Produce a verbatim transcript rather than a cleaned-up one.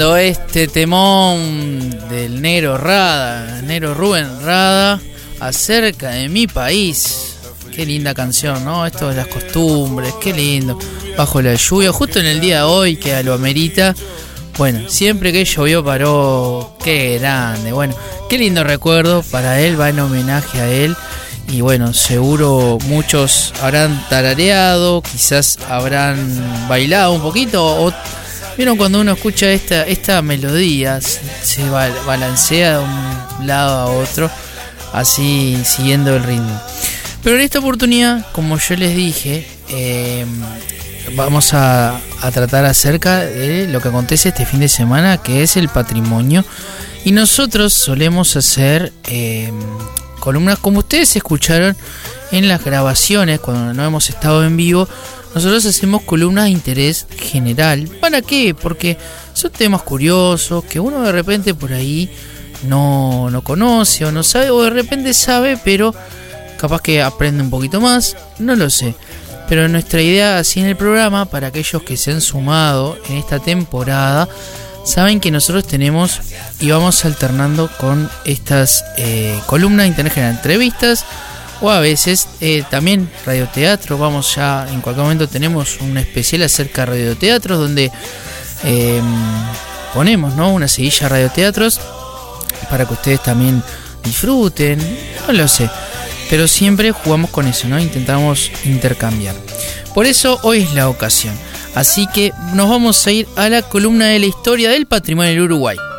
Este temón del Negro Rada, Negro Rubén Rada, acerca de mi país. Qué linda canción, ¿no? Esto de las costumbres, qué lindo. Bajo la lluvia, justo en el día de hoy que lo amerita. Bueno, siempre que llovió paró, qué grande. Bueno, qué lindo recuerdo para él, va en homenaje a él. Y bueno, seguro muchos habrán tarareado, quizás habrán bailado un poquito. O, ¿vieron cuando uno escucha esta, esta melodía? Se balancea de un lado a otro, así siguiendo el ritmo. Pero en esta oportunidad, como yo les dije, eh, vamos a, a tratar acerca de lo que acontece este fin de semana, que es el patrimonio. Y nosotros solemos hacer eh, columnas, como ustedes escucharon en las grabaciones, cuando no hemos estado en vivo. Nosotros hacemos columnas de interés general. ¿Para qué? Porque son temas curiosos que uno de repente por ahí no, no conoce o no sabe, o de repente sabe, pero capaz que aprende un poquito más, no lo sé. Pero nuestra idea así en el programa, para aquellos que se han sumado en esta temporada, saben que nosotros tenemos y vamos alternando con estas eh, columnas de interés general, entrevistas, o a veces eh, también radioteatro. Vamos ya, en cualquier momento tenemos un especial acerca de radioteatros, donde eh, ponemos, ¿no?, una seguilla radioteatros para que ustedes también disfruten, no lo sé. Pero siempre jugamos con eso, ¿no? Intentamos intercambiar. Por eso hoy es la ocasión. Así que nos vamos a ir a la columna de la historia del patrimonio del Uruguay.